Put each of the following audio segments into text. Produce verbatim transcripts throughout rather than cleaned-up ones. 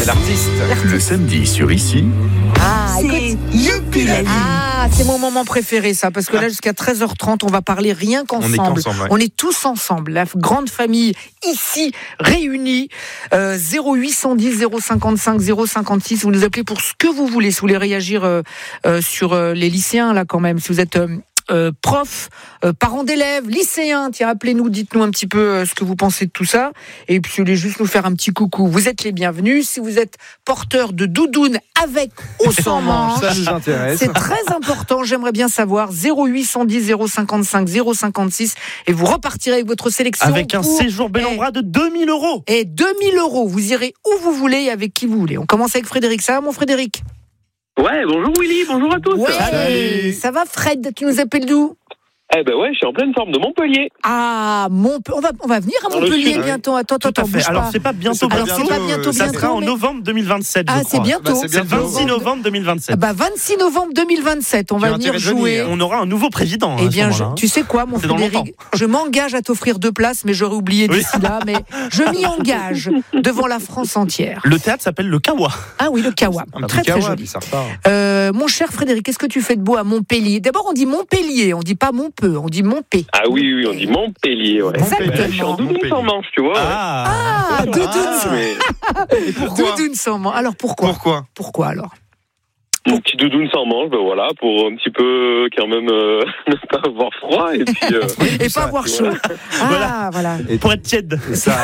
c'est l'artiste. Le samedi sur Ici. Ah, écoute. Youpi la vie. Ah, c'est mon moment préféré, ça, parce que là, jusqu'à treize heures trente, on va parler rien qu'ensemble. On est qu'ensemble, ouais. On est tous ensemble, la grande famille ici réunie. Euh, zéro huit cent dix, zéro cinquante-cinq, zéro cinquante-six. Vous nous appelez pour ce que vous voulez. Si vous voulez réagir euh, euh, sur euh, les lycéens, là, quand même. Si vous êtes euh, euh, prof, euh, parents d'élèves, lycéens, tiens, appelez-nous, dites-nous un petit peu euh, ce que vous pensez de tout ça. Et puis, vous voulez juste nous faire un petit coucou. Vous êtes les bienvenus. Si vous êtes porteur de doudoune avec ou sans manche, Ça nous intéresse. c'est très important, j'aimerais bien savoir. Zéro huit cent dix, zéro cinquante-cinq, zéro cinquante-six. Et vous repartirez avec votre sélection. Avec un pour... séjour Bellambra de deux mille euros. Et deux mille euros. Vous irez où vous voulez et avec qui vous voulez. On commence avec Frédéric. Ça va, mon Frédéric? Ouais, bonjour Willy, bonjour à tous. Ouais. Salut. Ça va, Fred? Tu nous appelles d'où? Eh ben ouais, je suis en pleine forme de Montpellier. Ah, Montpe... on, va, on va venir à Dans le Montpellier sud, bientôt. Attends, Tout attends, à fait. bouge Alors pas. c'est pas bientôt, Alors, bientôt. c'est pas bientôt, Ça bientôt, sera en mais- novembre deux mille vingt-sept, Ah, je c'est crois. bientôt. Bah, c'est C'est le bientôt. vingt-six novembre deux mille vingt-sept. Ah bah, vingt-six novembre deux mille vingt-sept, on Tu va as venir intérêt de venir. jouer. On aura un nouveau président. Eh à ce bien, je, moment-là. tu sais quoi, mon C'est dans Frédéric, longtemps. je m'engage à t'offrir deux places, mais j'aurais oublié Oui. d'ici là. Mais je m'y engage devant la France entière. Le théâtre s'appelle le Kawa. Ah oui, le Kawa, Un très petit très kawa, joli. puis ça repart. Euh, mon cher Frédéric, qu'est-ce que tu fais de beau à Montpellier? D'abord, on dit Montpellier, on dit pas Montpeu, on dit Montpé. Ah oui, oui, on dit Montpellier, ouais. Exactement. Ben là, je suis en doudoune sans manche, tu vois. ouais. Ah, Ah, doudoune, Ah. Mais Et pourquoi doudoune sans manche. Alors pourquoi Pourquoi Pourquoi alors? mon petit doudoune sans manche, ben voilà, pour un petit peu quand même euh, ne pas avoir froid et puis. euh, Et ça, pas avoir chaud. Ah, voilà. pour être tiède. Et ça,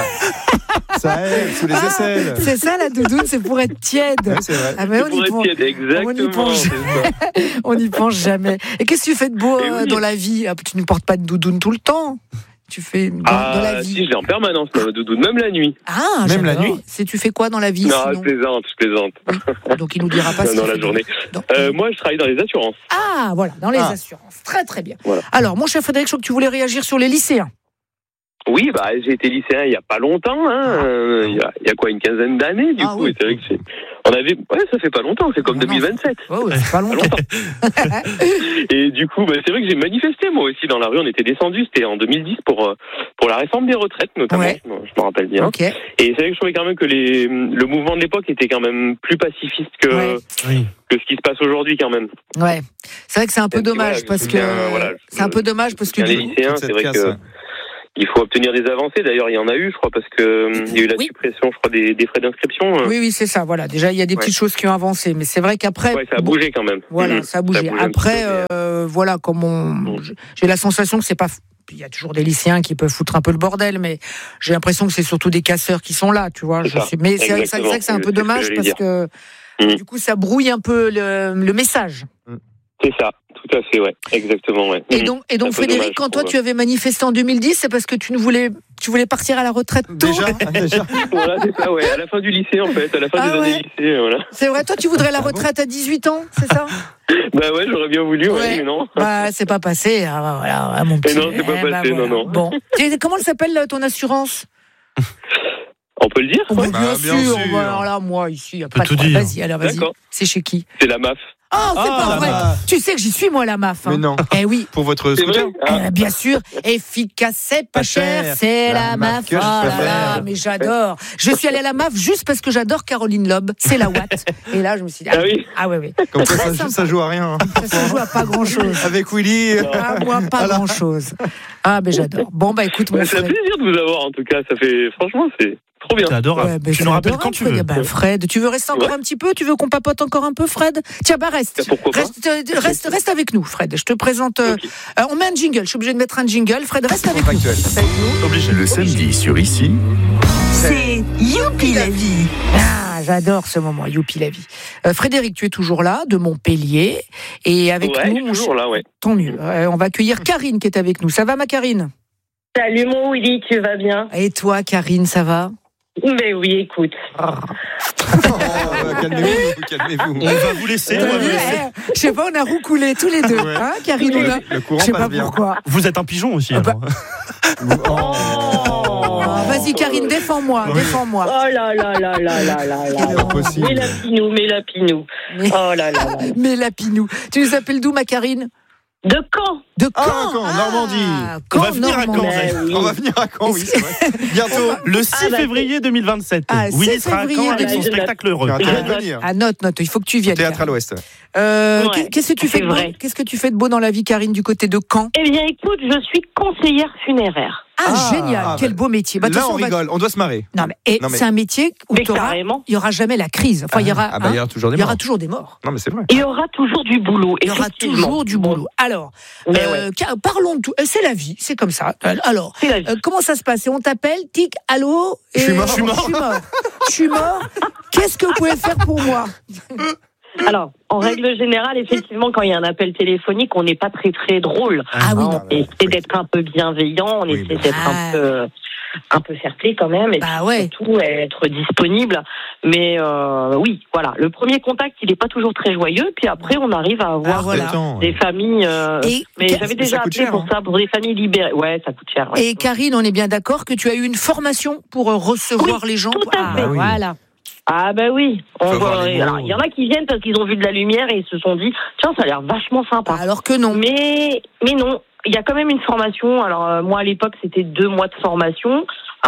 ça aide sous les Ah, aisselles. c'est ça la doudoune, c'est pour être tiède. Ouais, c'est vrai. Ah, mais on pour y être pense, tiède, exactement. pense. c'est ça. on n'y pense jamais. Et qu'est-ce que tu fais de beau Eh euh, oui. dans la vie? Ah, tu ne portes pas de doudoune tout le temps. Tu fais dans, Ah, dans la vie. si, je l'ai en permanence, ma doudoune, même la nuit. Ah, Même la j'adore. nuit. C'est tu fais quoi dans la vie Non, sinon je plaisante, je plaisante. Donc il nous dira pas. Non, ce dans qu'il la fait. journée. Donc, Euh, moi, je travaille dans les assurances. Ah, voilà, dans les Ah. assurances. Très très bien. Voilà. Alors, mon cher Frédéric, je crois que tu voulais réagir sur les lycéens. Oui, bah, j'ai été lycéen il y a pas longtemps, hein. euh, il, y a, il y a quoi, une quinzaine d'années, du Ah coup. oui. Et c'est vrai que c'est. On avait. Ouais, ça fait pas longtemps, c'est comme Non, non, deux mille vingt-sept. Oh, ouais, c'est pas Pas longtemps. longtemps. Et du coup, bah, c'est vrai que j'ai manifesté moi aussi dans la rue. On était descendu, c'était en deux mille dix pour euh, pour la réforme des retraites notamment. Ouais. Je me- je me rappelle bien. Ok. Et c'est vrai que je trouvais quand même que les le mouvement de l'époque était quand même plus pacifiste que Ouais. Oui. que ce qui se passe aujourd'hui quand même. Ouais. C'est vrai que c'est un peu Et puis, dommage voilà, parce je que soutiens, voilà, je- c'est un peu dommage parce que Bien, les du coup- lycéens, Toute c'est cette vrai casse. que il faut obtenir des avancées. D'ailleurs, il y en a eu, je crois, parce que euh, il y a eu la Oui. suppression, je crois, des, des frais d'inscription. euh. Oui, oui, c'est ça. Voilà. Déjà, il y a des Ouais. petites choses qui ont avancé, mais c'est vrai qu'après. Ouais, ça a bon, bougé quand même. Voilà, Mhm. ça a bougé. Ça a bougé un Après, petit peu, mais, euh, voilà, comme on, Mhm. j'ai la sensation que c'est pas. Il y a toujours des lycéens qui peuvent foutre un peu le bordel, mais j'ai l'impression que c'est surtout des casseurs qui sont là, tu vois. C'est Je ça. sais- mais c'est c'est vrai Exactement. que c'est un peu C'est ce que dommage j'allais parce dire. que Mhm. du coup, ça brouille un peu le, le message. C'est ça, tout à fait, ouais, exactement, ouais. Et Mhm. donc, et donc, C'est un peu Frédéric, dommage, quand je toi trouve. tu avais manifesté en deux mille dix, c'est parce que tu ne voulais, tu voulais partir à la retraite tôt. Déjà, ah, déjà. Voilà, c'est ça, ouais. À la fin du lycée, en fait, à la fin Ah des ouais. années lycée, voilà. C'est vrai, toi tu voudrais la retraite à dix-huit ans, c'est ça? Bah ouais, j'aurais bien voulu, ouais, Ouais. mais non. Bah, c'est pas passé. Ah, bah, voilà, ah, mon petit. non, c'est pas Eh, bah, passé, non, non. Bon. Et comment elle s'appelle là, ton assurance? On peut le dire, Oh, bah, ouais. bien, Bah, bien sûr. sûr. Bah, alors là, moi, ici, il n'y a peut pas de tout problème. dire. Vas-y, alors vas-y. D'accord. C'est chez qui? C'est la M A F. Oh, c'est Ah, pas la vrai. M A F. Tu sais que j'y suis, moi, la M A F. Hein. Mais non. Eh oui. Pour votre C'est vrai scooter. Ah. Eh, bien sûr, efficace, c'est pas Pas cher, cher. c'est La la M A F M A F. que je Oh là là, préfère. mais j'adore. Je suis allée à la M A F juste parce que j'adore Caroline Loeb, c'est la Watt. Et là, je me suis dit, Ah oui. ah ouais, ouais. Comme quoi, Très ça, sympa. ça joue à rien. hein. Ça se joue à pas grand chose. Avec Willy. Ah, moi, pas Voilà. grand chose. Ah, ben j'adore. Bon, bah écoute, mon Bah, c'est un frère. plaisir de vous avoir, en tout cas. Ça fait, franchement, c'est trop bien. C'est adorable. Ouais, ben, tu c'est nous rappelles adorable, quand tu Fred. veux. Ben, Fred, tu veux rester encore Ouais. un petit peu? Tu veux qu'on papote encore un peu, Fred? Tiens, bah reste. Bah, pourquoi pas. Reste, euh, reste, reste avec nous, Fred. Je te présente. euh, Ok. euh, on met un jingle. Je suis obligée de mettre un jingle. Fred, reste avec nous. Factuel. Reste avec nous. Obligé. Le samedi sur Ici. C'est Youpi la vie. Ah, j'adore ce moment. Youpi la vie. Euh, Frédéric, tu es toujours là, de Montpellier, et avec Ouais, nous, je suis mon toujours cher- là, ouais. tant mieux. Euh, on va accueillir Karine qui est avec nous. Ça va, ma Karine? Salut mon Willy, tu vas bien? Et toi, Karine, ça va? Mais oui, écoute. Oh, euh, calmez-vous, calmez-vous. On va vous laisser. on va vous laisser. Eh, je sais pas, on a roucoulé tous les deux, Ouais. hein, Karine, on a- Le courant Je sais passe pas bien. pourquoi. Vous êtes un pigeon aussi. Ah bah, alors. Oh. Ah, vas-y, Karine, défends-moi, Oui. défends-moi. Oh là là là là là là Quelle là. Impossible. Mais la pinou, mais la pinou. Mais, Oh là là là. mais Lapinou. Tu nous appelles d'où, ma Karine? De Caen. De Caen. Ah, Caen, Normandie. Caen, On va venir à Caen, Normandie. Zef. Ben oui. On va venir à Caen, oui, c'est vrai. Bientôt. Le six Ah, bah, février deux mille vingt-sept. Ah, Willy six sera à février, Caen avec son je note. spectacle heureux. Tu as intérêt Je de note. venir. Ah, note, note, il faut que tu viennes. Théâtre à Karine. l'Ouest. Euh, Ouais, Qu'est-ce que tu fais c'est de beau vrai. Qu'est-ce que tu fais de beau dans la vie, Karine, du côté de Caen? Eh bien, écoute, je suis conseillère funéraire. Ah, Ah, génial, bah, quel beau métier. Bah, de toute Là, on façon, va- rigole, on doit se marrer. Non, mais et Non, mais- c'est un métier où Mais t'auras- carrément. il y aura jamais la crise. Enfin, il y aura, Ah, bah, il y hein, aura toujours des il y aura morts. toujours des morts. Non, mais c'est vrai. Il y aura toujours du boulot. Il y aura effectivement. toujours du boulot. Alors, Mais euh, ouais, car- parlons de tout. Euh, C'est la vie, c'est comme ça. Euh, Alors, c'est la vie. euh, comment ça se passe? Et on t'appelle, tic, allô et Je suis mort. Je suis mort. Je suis mort. Je suis mort. Qu'est-ce que vous pouvez faire pour moi? Alors, en règle générale, effectivement, quand il y a un appel téléphonique, on n'est pas très très drôle. Ah oui, Hein, non. on essaie d'être un peu bienveillant, on Oui, essaie bah. d'être Ah. un peu un peu fair-play quand même, et Bah puis ouais. surtout être disponible. Mais euh, oui, voilà, le premier contact, il n'est pas toujours très joyeux, puis après, on arrive à avoir Ah, voilà. Attends, des familles. euh, Et, mais Ca- j'avais ça déjà coûte appelé cher, pour hein. ça, pour des familles libérées. Ouais, ça coûte cher. ouais. et Karine, on est bien d'accord que tu as eu une formation pour euh, recevoir les gens. tout à Ah, fait. oui. Voilà. Ah bah oui, on Faut voit. avoir les mots. Alors, il y en a qui viennent parce qu'ils ont vu de la lumière et ils se sont dit, tiens, ça a l'air vachement sympa. Alors que non. Mais, mais non, il y a quand même une formation. Alors, euh, moi, à l'époque, c'était deux mois de formation,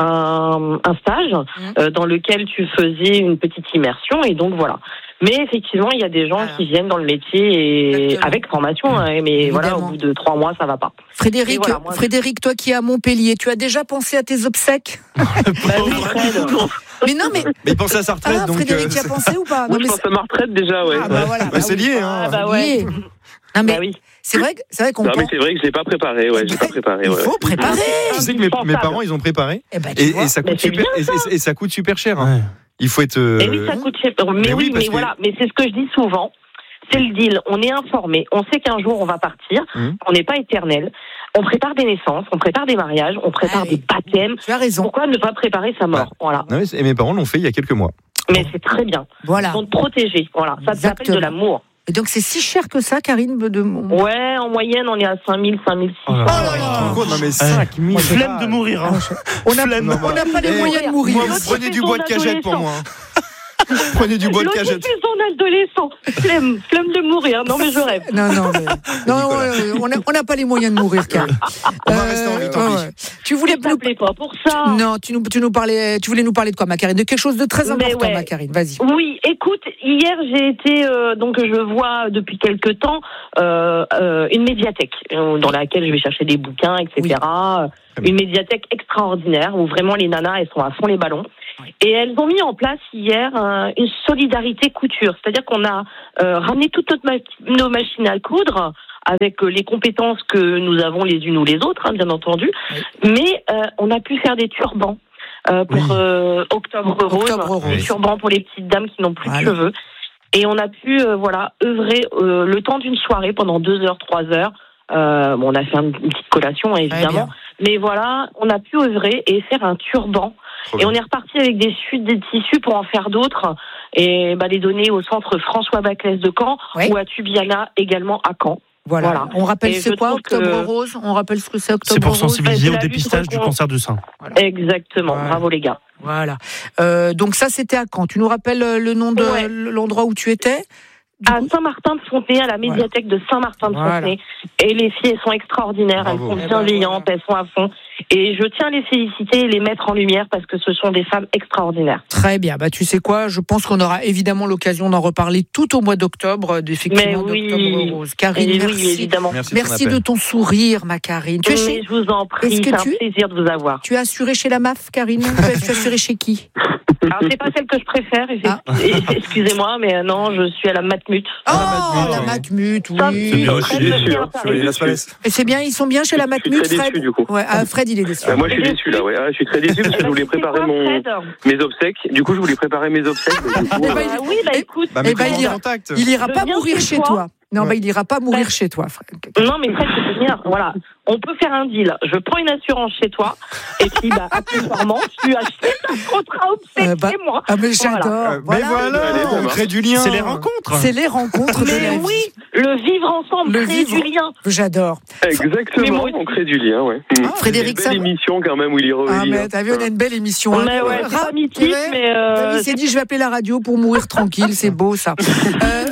un, un stage Mmh. euh, dans lequel tu faisais une petite immersion. Et donc, voilà. Mais effectivement, il y a des gens Voilà. qui viennent dans le métier et Exactement. avec formation. Hein, mais voilà, Évidemment. au bout de trois mois, ça va pas. Frédéric, Et voilà, moi, Frédéric, toi qui es à Montpellier, tu as déjà pensé à tes obsèques? Bah oui, Fred. Mais non, mais Mais il pensait à sa retraite, ah, donc. Frédéric, euh, tu y as pensé ou pas? Moi, Non, je mais pense à ma retraite déjà, ouais. Ah, bah voilà, bah, bah c'est oui. lié, hein. Ah, bah ouais. Lié. Non, mais Bah oui. c'est vrai, que- c'est vrai qu'on Non, mais pense. c'est vrai que je l'ai pas préparé, ouais, j'ai pas préparé, Il ouais. faut préparer. Je sais que mes, mes Indispensable. parents, ils ont préparé. Eh ben, tu Et, vois. et ça Mais coûte c'est super, bien, et, et- et ça coûte super cher. hein. Ouais. Il faut être. euh, Mais oui, ça coûte cher. Mais, Mais oui, oui, parce mais que- voilà. Mais c'est ce que je dis souvent. C'est le deal. On est informé. On sait qu'un jour on va partir. Mhm. On n'est pas éternel. On prépare des naissances. On prépare des mariages. On prépare Ah oui. des baptêmes. Tu as raison. Pourquoi ne pas préparer sa mort? Voilà. Non, mais c'est- et mes parents l'ont fait il y a quelques mois. Mais c'est très bien. Voilà. Ils sont protégés. Voilà. Ça s'appelle Exactement. de l'amour. Et donc c'est si cher que ça, Karine de mon- Ouais, en moyenne, on est à cinq mille, cinq mille six cents. Oh là là Tu te là. rends compte Non, mais cinq mille. Flemme de mourir. Hein. On n'a Flemme. on n'a pas les Eh, moyens de mourir. Moi, vous prenez du bois de cagette pour moi. hein. Prenez du bois de L'autre, cagette. c'est son adolescent. Flemme, flemme de mourir. Non, mais je rêve. Non, non, mais- non, euh, on n'a on n'a pas les moyens de mourir, Karine. On va rester en vie, tant ouais, pis. ouais. Tu voulais Ne nous t'appelez pas pour ça. non, tu nous, tu nous parlais, tu voulais nous parler de quoi, ma Karine? De quelque chose de très Mais important, ouais. ma Karine. Vas-y. Oui, écoute, hier j'ai été, euh, donc je vois depuis quelque temps euh, euh, une médiathèque euh, dans laquelle je vais chercher des bouquins, et cetera. Oui. Une médiathèque extraordinaire où vraiment les nanas, elles sont à fond les ballons. Oui. Et elles ont mis en place hier euh, une solidarité couture. C'est-à-dire qu'on a euh, ramené toutes notre ma- nos machines à coudre avec euh, les compétences que nous avons les unes ou les autres, hein, bien entendu. Mais euh, on a pu faire des turbans. Euh, pour Oui. euh, Octobre Rose, Octobre des Rose. turbans pour les petites dames qui n'ont plus Voilà. de cheveux. Et on a pu euh, voilà œuvrer euh, le temps d'une soirée pendant deux heures, trois heures. Euh, bon, on a fait une petite collation évidemment, mais voilà, on a pu œuvrer et faire un turban. Trop Et bien. on est reparti avec des chutes, des tissus pour en faire d'autres et bah, les donner au centre François Baclès de Caen Oui. ou à Tubiana également à Caen. Voilà. Voilà. On rappelle Et c'est je quoi trouve Octobre que- Rose? On rappelle ce que c'est Octobre C'est pour Rose. sensibiliser Bah, au c'est la dépistage lutte du contre- cancer du sein. Exactement, Ouais. bravo les gars. Voilà. Euh, donc ça, c'était à Caen. Tu nous rappelles euh, le nom de Ouais. l'endroit où tu étais? Du À coup- Saint-Martin-de-Fontenay, à la médiathèque de Saint-Martin-de-Fontenay. Et les filles, elles sont extraordinaires, Bravo. elles sont Eh ben, bienveillantes, elles sont à fond. Et je tiens à les féliciter et les mettre en lumière parce que ce sont des femmes extraordinaires. Très bien. Bah, tu sais quoi? Je pense qu'on aura évidemment l'occasion d'en reparler tout au mois d'octobre, effectivement, Mais oui. d'Octobre Rose. Karine, Et merci. oui, évidemment. Merci, Merci de de ton ton sourire, ma Karine. Tu, es Mais chez- je vous en prie, Est-ce que c'est un tu- plaisir de vous avoir. tu es assurée chez la M A F, Karine? Tu es assurée chez qui? Alors, c'est pas celle que je préfère, et- Ah. et- excusez-moi, mais euh, non, je suis à la Matmut. Oh, Matmut, la oui. Matmut, Ça, oui. C'est bien Fred, aussi, je déçu, suis hein. à Paris. Je suis Las Palais. Et c'est bien, ils sont bien chez la Je suis Matmut, très Fred? déçu, du coup. Ouais, ah, Fred, il est déçu. Euh, moi, je suis déçu là, ouais. Ah, je suis très déçu parce que je voulais C'est quoi, préparer mon, Fred mes obsèques. Du coup, je voulais préparer mes obsèques. mais du coup, Eh ben, euh, Ah oui, bah écoute. Bah, Eh mais ben, comment il ira- contact Il ira Je pas viens mourir chez chez toi. toi. Non, Ouais. bah, il ira pas mourir Ben- chez toi, Fred. Non, mais Fred, je veux dire, voilà, on peut faire un deal. Je prends une assurance chez toi, et puis, bah, accessoirement, tu achètes un contrat obsèque Euh, bah, chez moi. Ah, mais Voilà. j'adore. Euh, Mais voilà, Allez, ça on marche. crée du lien. C'est les rencontres. C'est les rencontres de la Mais vie. oui, le vivre ensemble, Le créer vivre. du lien. J'adore. Mais Exactement, moi aussi. on crée du lien, ouais. Mm. Frédéric, C'est ça une belle émission quand même où il est Ah, revenu. mais t'as vu, on a une belle émission. hein. Mais ouais, c'est Ra- pas mythique, tu vois, mais euh, Il s'est dit, je vais appeler la radio pour mourir tranquille, c'est beau ça. Euh,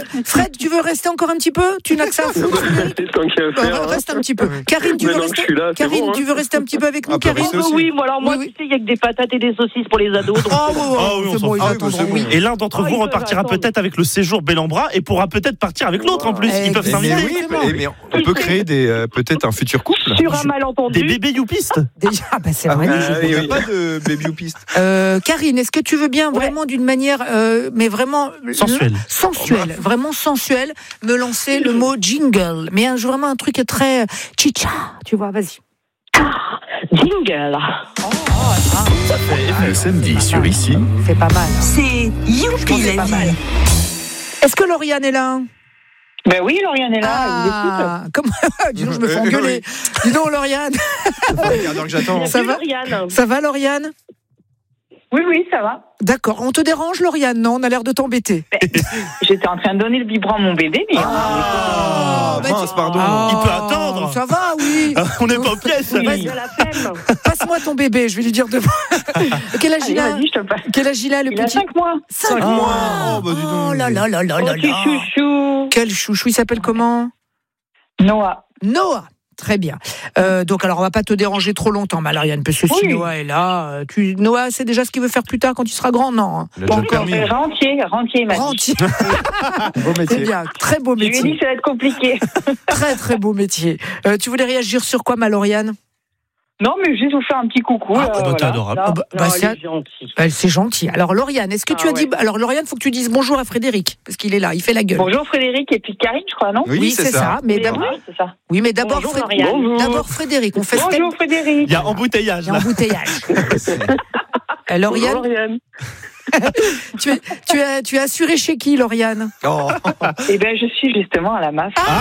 Fred, tu veux rester encore un petit peu? Tu n'as que ça à foutre, Frédéric? Tant qu'il y a à faire, Euh, hein. Reste un petit peu. Karine, tu veux Maintenant que rester? je suis là, c'est Karine, bon, hein. tu veux rester un petit peu avec nous, Ah, bah, Karine? rester Oh, aussi. oui, moi, alors moi, Oui, oui. tu sais, il y a que des patates et des saucisses pour les ados. Donc, Oh, c'est bon. oh, Ah oui, on c'est s'en bon, fout. ils Ah oui, attendront, bah, c'est oui. bon. Et l'un d'entre Oh, vous ils peuvent repartira attendre. peut-être avec le séjour Bellambra et pourra peut-être partir avec l'autre en plus. Ils peuvent Eh, Mais, mais s'inviter. oui, Exactement. mais, mais on peut créer des euh, peut-être un futur couple. Sur un malentendu. Des bébés youpistes. Déjà, bah, c'est Ah vrai. oui, déjà. il n'y a pas de baby ou piste. Euh, Karine, est-ce que tu veux bien vraiment d'une manière, euh, mais vraiment Sensuelle. sensuelle, vraiment sensuelle, me lancer le mot jingle, mais un, vraiment un truc très chicha, tu vois, vas-y. Jingle. Le samedi sur Ici, C'est pas mal. C'est Youpi C'est la pas mal. vie. Est-ce que Lauriane est là? Ben oui, Lauriane est là, Ah, comment dis donc, je me fais engueuler. Dis donc, Lauriane, Ça fait un quart d'heure que j'attends. Ça va Lauriane. ça va, Lauriane? Oui, oui, ça va. D'accord. On te dérange, Lauriane? Non, on a l'air de t'embêter. J'étais en train de donner le biberon à mon bébé, mais... Ah, bah, mince, tu- pardon. Il peut attendre. Ça va, oui. On n'est pas aux pièces. Oui, Vas-y. de la flemme. Passe-moi ton bébé, je vais lui dire de. Quel âge Allez, il a? vas-y, je te le passe. Quel âge il a, le Il a petit? cinq mois. Cinq mois. mois. Oh, bah, dis donc. Oh là là là là Oh, là tu là. chouchou. Quel chouchou, il s'appelle comment? Noah. Noah. Très bien. Euh, donc, alors, on va pas te déranger trop longtemps, Marianne, parce que si Oui. Noah est là, euh, tu... Noah, c'est déjà ce qu'il veut faire plus tard quand il sera grand, non? hein. Il a Bon, déjà le permis. euh, rentier, rentier, il m'a dit. Rentier. Beau C'est métier. bien. Très beau Je lui ai dit métier. que ça va être compliqué. Très, très beau métier. Euh, tu voulais réagir sur quoi, ma Lauriane? Non, mais juste vous faire un petit coucou. Ah, euh, bah, t'es voilà. adorable. Non. Ah bah, Non, bah, il c'est- est gentil. bah, c'est gentil. Alors, Lauriane, est-ce que tu Ah as dit. ouais. Alors, Lauriane, faut que tu dises bonjour à Frédéric, parce qu'il est là, il fait la gueule. Bonjour Frédéric et puis Karine, je crois, non? Oui, c'est ça. Mais Oui, d'abord, oui, c'est ça. oui, mais d'abord, Bonjour, Fré- Lauriane. Bonjour. d'abord Frédéric. On fait step. Bonjour Frédéric. Il y a embouteillage Il y a là. embouteillage. Euh, Bonjour, Lauriane, Lauriane. tu, es, tu, as, tu as assuré chez qui, Lauriane? Oh. Eh bien, je suis justement à la M A F. Ah,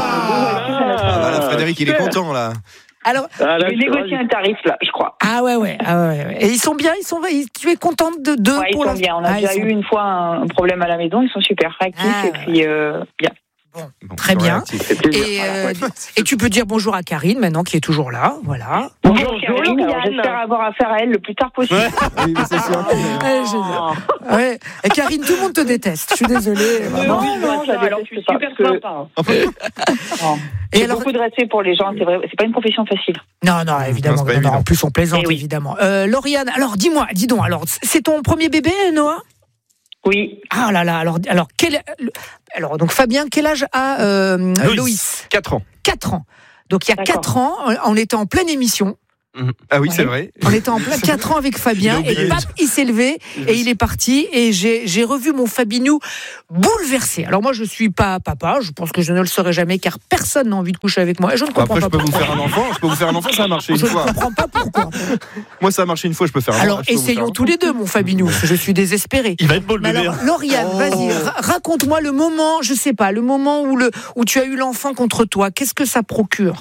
Ah, voilà, Frédéric, il est content là. Alors, Ah, là, Je vais je suis négocier ravi. un tarif, là, je crois. ah ouais, ouais, ah ouais, ouais. Et ils sont bien, ils sont, ils- tu es contente de deux Ouais, ils pour sont la. bien. On a Ah, déjà ils sont- eu une fois un un problème à la maison. Ils sont super réactifs Ah, et puis euh, bien. Bon, Très c'est bien. réactif. C'est plaisir. Et, euh, et tu peux dire bonjour à Karine maintenant qui est toujours là, voilà. Bonjour Bonjour, Karine. Alors, Lauriane. j'espère avoir affaire à elle le plus tard possible. Ouais. Oui, mais c'est sûr. Elle est géniale. Ouais. Et Karine, tout le monde te déteste. Je suis désolée. vraiment. Non, non, je la Alors, déteste je suis pas, super parce que- sympa. Non. Et J'ai alors, beaucoup de respect pour les gens. C'est vrai, c'est pas une profession facile. non, non, évidemment. Non, c'est pas non, non, évident. en plus, on plaisante, Eh oui. évidemment. Euh, Lauriane, alors dis-moi, dis donc, alors c'est ton premier bébé, Noah? Oui. Ah là là, alors, alors, quel, alors donc Fabien, quel âge a euh, Loïs. Loïs? quatre ans. quatre ans. Donc il y a D'accord. quatre ans, on était en pleine émission. Ah oui, c'est Oui. vrai. On était en plein quatre ans avec Fabien Il a et oublié. pap, il s'est levé et il est parti et j'ai j'ai revu mon Fabinou bouleversé. Alors moi je suis pas papa, je pense que je ne le serai jamais car personne n'a envie de coucher avec moi et je ne comprends Après, je pas peux vous pourquoi. faire un enfant. Je peux vous faire un enfant, ça a marché une Je ne fois. comprends pas pourquoi. Moi, ça a marché une fois, je peux faire un Alors je peux vous faire essayons un tous les deux mon Fabinou, parce que je suis désespérée. Il va être beau le Mais bébé. alors, hein. Lauriane, Oh. vas-y, ra- raconte-moi le moment, je sais pas, le moment où le où tu as eu l'enfant contre toi. Qu'est-ce que ça procure?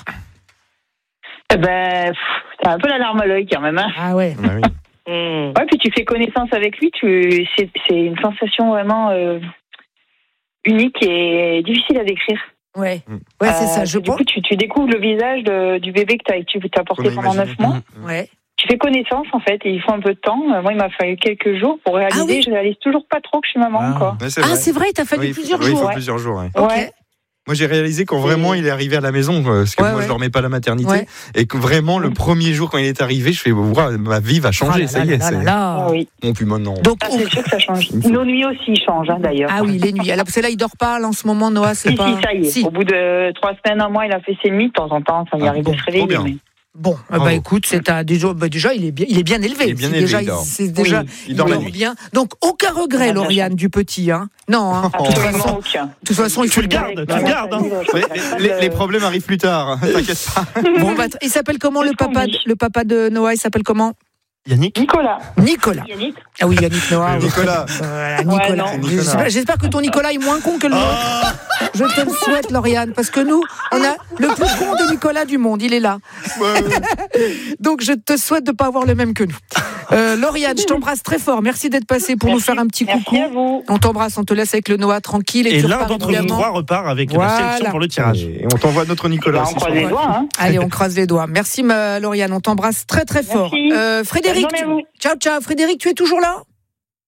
Eh ben, pff, t'as un peu la larme à l'œil quand même. Hein. Ah ouais. Ah oui. Mmh. Ouais, puis tu fais connaissance avec lui. Tu, c'est, c'est une sensation vraiment euh, unique et difficile à décrire. Ouais. Ouais, c'est Euh, ça, je du pense. coup, tu, tu découvres le visage de- du bébé que t'as, tu t'as porté Qu'on a pendant imaginé. neuf mois. Ouais. Tu fais connaissance en fait et il faut un peu de temps. Euh, Moi, il m'a fallu quelques jours pour réaliser. Ah oui. Je réalise toujours pas trop que je suis maman Ah. encore. Ouais, c'est Ah, vrai. c'est vrai, il t'a fallu Oui, plusieurs oui, il jours. faut ouais. plusieurs jours. ouais. Ok. Ouais. Moi, j'ai réalisé quand vraiment il est arrivé à la maison, euh, parce que Ouais, moi, ouais. je dormais pas à la maternité, Ouais. et que vraiment le premier jour quand il est arrivé, je fais, ouah, ma vie va changer, Ah là ça là y est. là là c'est- là. Ah oui. Bon, puis maintenant. Donc, Ah, on- c'est sûr que ça change. Il faut- Nos nuits aussi changent hein, d'ailleurs. ah oui, les nuits. Alors, parce que là, il dort pas, là, en ce moment, Noah, c'est Si, pas. si, ça y est. Si. Au bout de trois semaines, un mois, il a fait ses nuits. De temps en temps, ça lui Ah, arrive bon, de se réveiller. trop bien. mais- Bon, euh, bah Bravo. écoute, c'est un déjà, bah, déjà, il est bien, il est bien élevé. Il est bien C'est élevé, déjà, il dort. c'est déjà, Oui, il dort la nuit. bien. Donc, aucun regret, Ah, bien Lauriane, du petit, hein. Non, hein. De toute Absolument façon, aucun. de toute façon, il Tu faut le le gardes, garder. tu le gardes, hein. Ouais, les, les- les problèmes arrivent plus tard, hein, t'inquiète pas. Bon, bah, il s'appelle comment le C'est ce qu'on papa, dit. de- le papa de Noah? Il s'appelle comment? Yannick. Nicolas. Nicolas. Yannick. Ah oui, Yannick Noah. oui. Nicolas. Voilà, Nicolas. non. C'est Nicolas. J'espère- J'espère que ton Nicolas est moins con que le nôtre. Je te le souhaite, Lauriane, parce que nous, on a le plus con de Nicolas du monde. Il est là. Ouais, ouais. Donc, je te souhaite de ne pas avoir le même que nous. Euh, Lauriane, je t'embrasse très fort. Merci d'être passé pour nous Merci. faire un petit Merci coucou. à vous. On t'embrasse, on te laisse avec le Noah tranquille. Et, Et tu l'un repars d'entre vous évidemment. trois repart avec Voilà. la sélection pour le tirage. Et on t'envoie notre Nicolas Bah, on aussi. croise sur- les doigts. Hein. Allez, on croise les doigts. Merci, ma Lauriane. On t'embrasse très, très fort. Merci. Euh, Frédéric, Bonne journée à tu- ciao, ciao. Frédéric, tu es toujours là?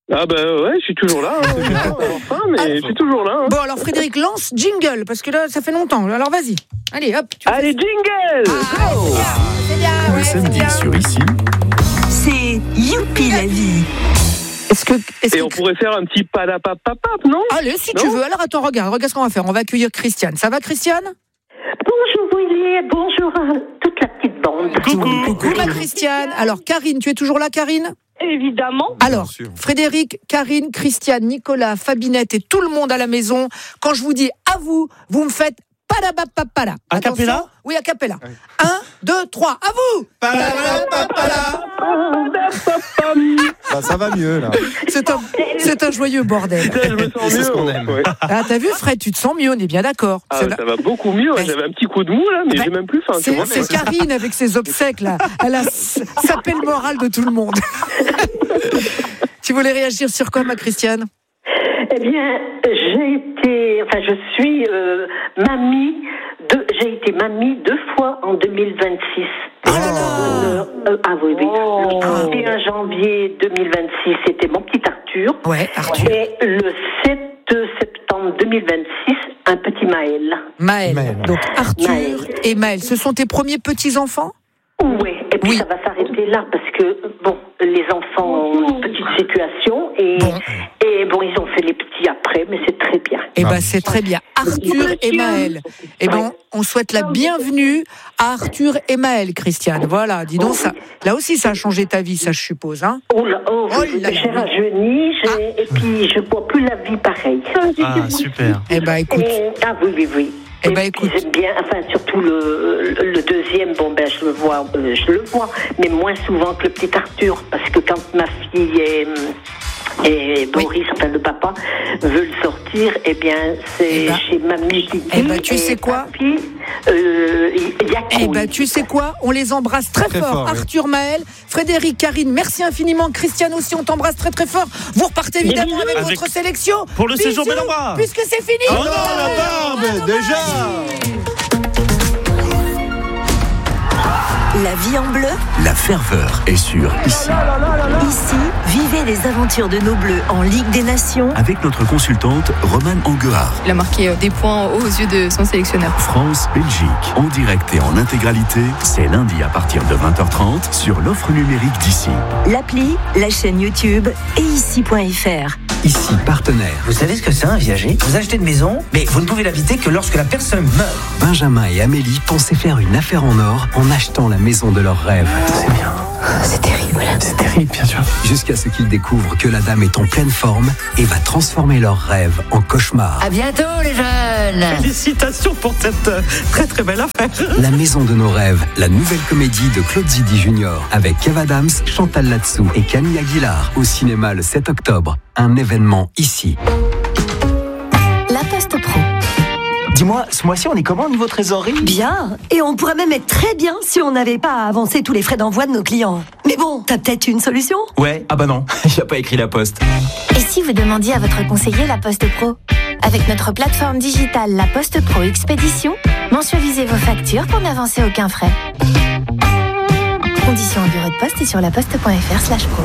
Ah bah ouais, je suis toujours là. Hein. Je vais pas avoir faim, mais je suis toujours là. Hein. Bon, alors Frédéric, lance jingle, parce que là, ça fait longtemps. Alors vas-y. Allez, hop. Tu Allez, jingle ah, oh. C'est bien, c'est bien, Le ouais, samedi c'est sur Ici, C'est Youpi la vie. Est-ce que, est-ce Et que... on pourrait faire un petit padapapapap, non? Allez, si non tu veux. Alors attends, regarde, regarde ce qu'on va faire. On va accueillir Christiane. Ça va, Christiane? Bonjour Willy, bonjour à toute la petite bande. Coucou. Coucou, ma Christiane. Alors, Karine, tu es toujours là, Karine? Évidemment. Alors, Frédéric, Karine, Christiane, Nicolas, Fabinette et tout le monde à la maison, quand je vous dis à vous, vous me faites padabapapala. A cappella? Attention. Oui, a cappella. Un, deux, trois, à vous! Bah, ça va mieux, là. C'est un, c'est un joyeux bordel. Je me sens C'est mieux. ce qu'on aime. Ouais. Ah, t'as vu, Fred, tu te sens mieux, on est bien d'accord. Ah, C'est ça la- va beaucoup mieux. Ben, J'avais un petit coup de mou là, mais ben, j'ai même plus faim. tu C'est, vois. c'est Karine avec ses obsèques, là. Elle a s- sapé le moral de tout le monde. Tu voulais réagir sur quoi, ma Christiane? Eh bien, j'ai été, enfin, je suis euh, mamie. De, j'ai été mamie deux fois en deux mille vingt-six. Oh là là. Euh, euh, ah oui, oui. Oh. Le trente et un janvier deux mille vingt-six, c'était mon petit Arthur. Ouais, Arthur. Et le sept septembre deux mille vingt-six, un petit Maël. Maël. Maël. Donc, Arthur Maël. et Maël, ce sont tes premiers petits-enfants? Oui, et puis Oui. ça va s'arrêter là parce que, bon, les enfants ont une petite situation et, Bon. et bon, ils ont fait les petits après, mais c'est très bien. Eh Ah. ben, c'est très bien. Arthur et Maël. Eh ben, on souhaite la bienvenue à Arthur et Maël, Christiane. Voilà, dis donc, ça, là aussi, ça a changé ta vie, ça, je suppose, hein? Oh là, oh, Oh oui, là là. j'ai rajeuni, j'ai, et puis je vois plus la vie pareille. Ah, super. Eh ben, écoute. Et- ah oui, oui, oui. Eh Et ben, puis, écoute. j'aime bien, enfin, surtout le, le deuxième, bon, ben, je le vois, euh, je le vois, mais moins souvent que le petit Arthur, parce que quand ma fille est, et Boris, enfin le papa, veut le sortir, eh bien, c'est Eh ben, chez mamie qui dit. eh ben, tu et sais quoi papi, euh, il y a Eh cool. ben, tu sais quoi? On les embrasse très, Très fort. fort, oui. Arthur, Maël, Frédéric, Karine, merci infiniment. Christiane aussi, on t'embrasse très très fort. Vous repartez évidemment bisous. avec, Avec- votre sélection. Pour le Bisous, séjour Bellambra. Puisque c'est fini. Oh non, la barbe, déjà. La vie en bleu. la ferveur est sur Ici, Ici, vivez les aventures de nos bleus en Ligue des Nations. avec notre consultante Romane Anguard. Il a marqué des points aux yeux de son sélectionneur. France-Belgique, en direct et en intégralité, c'est lundi à partir de vingt heures trente sur l'offre numérique d'Ici. L'appli, la chaîne YouTube et ici point f r. Ici, partenaire. Vous savez ce que c'est un viager? Vous achetez une maison, mais vous ne pouvez l'habiter que lorsque la personne meurt. Benjamin et Amélie pensaient faire une affaire en or en achetant la maison de leurs rêves. C'est bien. C'est terrible. C'est terrible, bien sûr. Jusqu'à ce qu'ils découvrent que la dame est en pleine forme et va transformer leurs rêves en cauchemar. À bientôt, les jeunes. Félicitations pour cette euh, très très belle affaire. La maison de nos rêves, la nouvelle comédie de Claude Zidi Junior avec Kev Adams, Chantal Latsou et Camille Aguilar au cinéma le sept octobre. Un événement ici. La Poste Pro. Dis-moi, ce mois-ci, on est comment au niveau trésorerie? Bien, et on pourrait même être très bien si on n'avait pas à avancer tous les frais d'envoi de nos clients. Mais bon, t'as peut-être une solution? Ouais, ah bah non, il a pas écrit la poste. Et si vous demandiez à votre conseiller La Poste Pro? Avec notre plateforme digitale La Poste Pro Expédition, mensualisez vos factures pour n'avancer aucun frais. Conditions en bureau de poste et sur laposte.fr slash pro.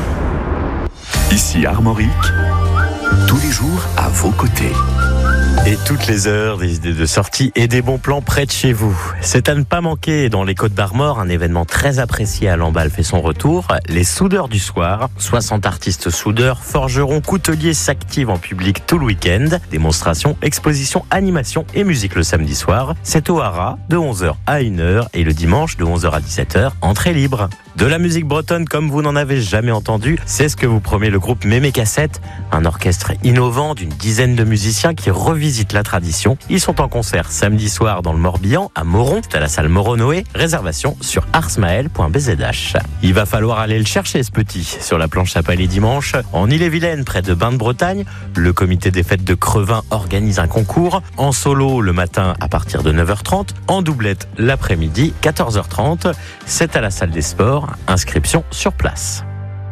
Ici Armorique, tous les jours à vos côtés. Et toutes les heures, des idées de sortie et des bons plans près de chez vous. C'est à ne pas manquer dans les Côtes d'Armor, un événement très apprécié à Lamballe fait son retour. Les soudeurs du soir. soixante artistes soudeurs, forgerons, couteliers s'activent en public tout le week-end. Démonstrations, expositions, animations et musique le samedi soir. C'est au Hara de onze heures à une heure et le dimanche de onze heures à dix-sept heures, entrée libre. De la musique bretonne comme vous n'en avez jamais entendu, c'est ce que vous promet le groupe Mémé Cassette, un orchestre innovant d'une dizaine de musiciens qui revisitent la tradition. Ils sont en concert samedi soir dans le Morbihan, à Moron, à la salle Moronoé. Réservation sur arsmael point b z h. Il va falloir aller le chercher ce petit, sur la planche à Palais dimanche. En Ille-et-Vilaine, près de Bain-de-Bretagne, le comité des fêtes de Crevin organise un concours. En solo le matin à partir de neuf heures trente, en doublette l'après-midi, quatorze heures trente. C'est à la salle des sports. Inscription sur place.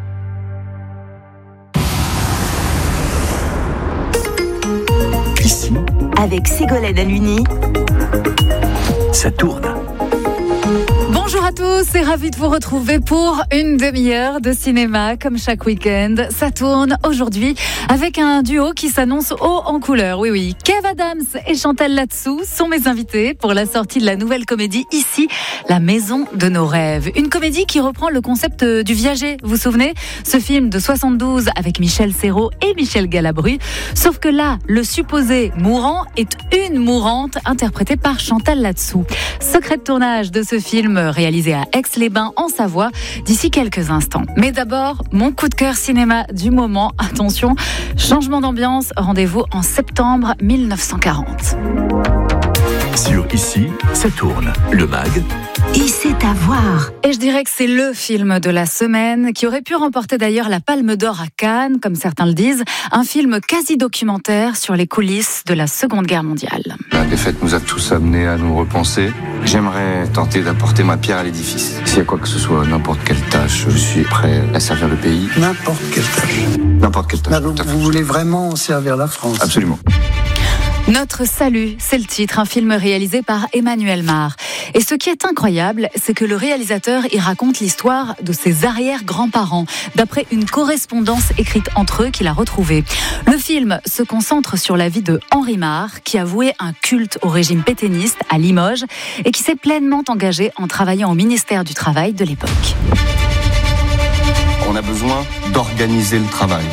Ici, Avec Ségolène Aluni. ça tourne. Bonjour Bonjour à tous et ravi de vous retrouver pour une demi-heure de cinéma comme chaque week-end. Ça tourne aujourd'hui avec un duo qui s'annonce haut en couleur. Oui, oui, Kev Adams et Chantal Latsou sont mes invités pour la sortie de la nouvelle comédie Ici, la maison de nos rêves. Une comédie qui reprend le concept du viager, vous vous souvenez ? Ce film de soixante-douze avec Michel Serrault et Michel Galabru. Sauf que là, le supposé mourant est une mourante interprétée par Chantal Latsou. Secret de tournage de ce film réalisé à Aix-les-Bains en Savoie d'ici quelques instants. Mais d'abord, mon coup de cœur cinéma du moment. Attention, changement d'ambiance, rendez-vous en septembre mille neuf cent quarante. Sur Ici, ça tourne. Le mag. Et c'est à voir. Et je dirais que c'est le film de la semaine qui aurait pu remporter d'ailleurs la Palme d'Or à Cannes, comme certains le disent. Un film quasi documentaire sur les coulisses de la Seconde Guerre mondiale. La défaite nous a tous amenés à nous repenser. J'aimerais tenter d'apporter ma pierre à l'édifice. S'il y a quoi que ce soit, n'importe quelle tâche, je suis prêt à servir le pays. N'importe quelle tâche. N'importe quelle tâche. Vous, vous voulez vraiment servir la France ? Absolument. Notre salut, c'est le titre, un film réalisé par Emmanuel Mar. Et ce qui est incroyable, c'est que le réalisateur y raconte l'histoire de ses arrière-grands-parents, d'après une correspondance écrite entre eux qu'il a retrouvée. Le film se concentre sur la vie de Henri Mar, qui a voué un culte au régime pétainiste à Limoges et qui s'est pleinement engagé en travaillant au ministère du Travail de l'époque. On a besoin d'organiser le travail.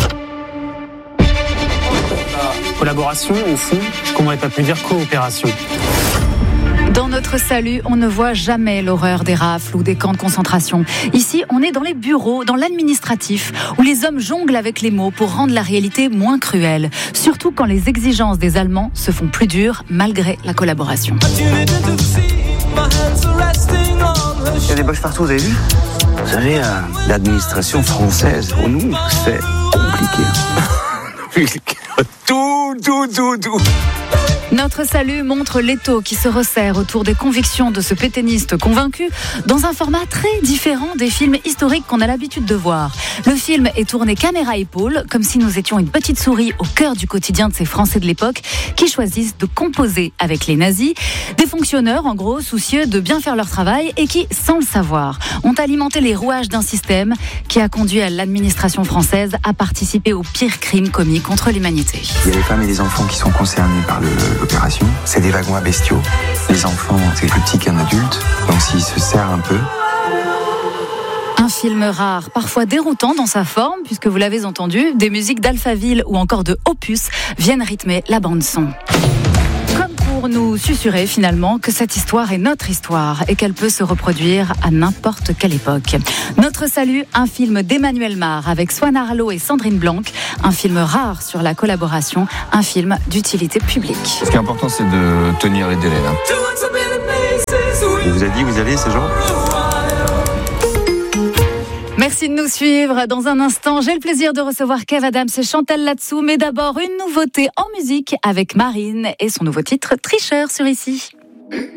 Collaboration, au fond, qu'on n'aurait pas pu dire coopération. Dans notre salut, on ne voit jamais l'horreur des rafles ou des camps de concentration. Ici, on est dans les bureaux, dans l'administratif, où les hommes jonglent avec les mots pour rendre la réalité moins cruelle. Surtout quand les exigences des Allemands se font plus dures malgré la collaboration. Il y a des boches partout, vous avez vu ? Vous savez, euh, l'administration française, pour nous, c'est compliqué. Tout, tout, tout, tout. Notre salut montre l'étau qui se resserre autour des convictions de ce pétainiste convaincu dans un format très différent des films historiques qu'on a l'habitude de voir. Le film est tourné caméra épaule, comme si nous étions une petite souris au cœur du quotidien de ces Français de l'époque qui choisissent de composer avec les nazis. Des fonctionnaires, en gros, soucieux de bien faire leur travail et qui, sans le savoir, ont alimenté les rouages d'un système qui a conduit à l'administration française à participer aux pires crimes commis contre l'humanité. Il y a les femmes et les enfants qui sont concernés par le, l'opération. C'est des wagons à bestiaux. Les enfants, c'est plus petit qu'un adulte, donc s'ils se serrent un peu... Un film rare, parfois déroutant dans sa forme, puisque vous l'avez entendu, des musiques d'Alphaville ou encore de Opus viennent rythmer la bande-son. Comme pour nous susurrer finalement que cette histoire est notre histoire et qu'elle peut se reproduire à n'importe quelle époque. Notre salut, un film d'Emmanuel Mar avec Swan Arlo et Sandrine Blanc, un film rare sur la collaboration, un film d'utilité publique. Ce qui est important, c'est de tenir les délais. Hein. Il vous a dit, vous allez, ces gens ? Merci de nous suivre. Dans un instant, j'ai le plaisir de recevoir Kev Adams et Chantal Latsou. Mais d'abord, une nouveauté en musique avec Marine et son nouveau titre Tricheur sur Ici.